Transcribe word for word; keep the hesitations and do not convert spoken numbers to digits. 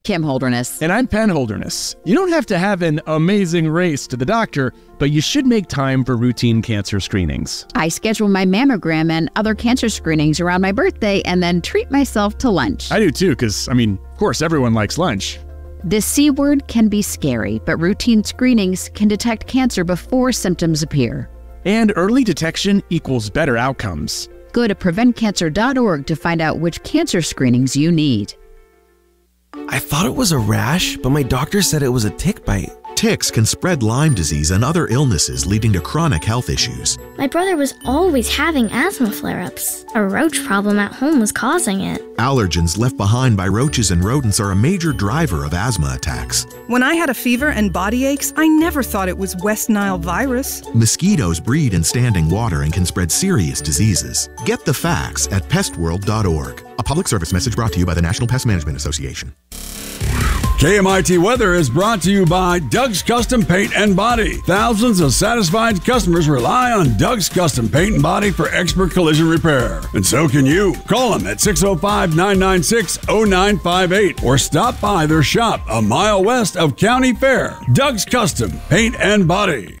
Kim Holderness. And I'm Penn Holderness. You don't have to have an amazing race to the doctor, but you should make time for routine cancer screenings. I schedule my mammogram and other cancer screenings around my birthday and then treat myself to lunch. I do too, because, I mean, of course, everyone likes lunch. The C word can be scary, but routine screenings can detect cancer before symptoms appear. And early detection equals better outcomes. Go to prevent cancer dot org to find out which cancer screenings you need. I thought it was a rash, but my doctor said it was a tick bite. Ticks can spread Lyme disease and other illnesses, leading to chronic health issues. My brother was always having asthma flare-ups. A roach problem at home was causing it. Allergens left behind by roaches and rodents are a major driver of asthma attacks. When I had a fever and body aches, I never thought it was West Nile virus. Mosquitoes breed in standing water and can spread serious diseases. Get the facts at pest world dot org. A public service message brought to you by the National Pest Management Association. K M I T Weather is brought to you by Doug's Custom Paint and Body. Thousands of satisfied customers rely on Doug's Custom Paint and Body for expert collision repair. And so can you. Call them at six oh five, nine nine six, oh nine five eight or stop by their shop a mile west of County Fair. Doug's Custom Paint and Body.